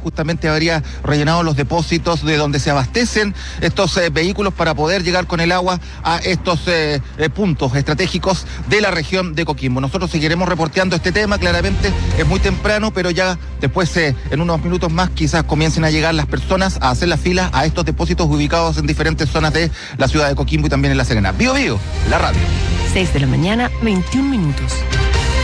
justamente habría rellenado los depósitos de donde se abastecen estos vehículos para poder llegar con el agua a estos puntos estratégicos de la región de Coquimbo. Nosotros seguiremos reporteando este tema, claramente es muy temprano, pero ya después en unos minutos más quizás comiencen a llegar las personas a hacer la fila a estos depósitos ubicados en diferentes zonas de la ciudad de Coquimbo y también en La Serena. Bío Bío, la radio. 6 de la mañana, 21 minutos.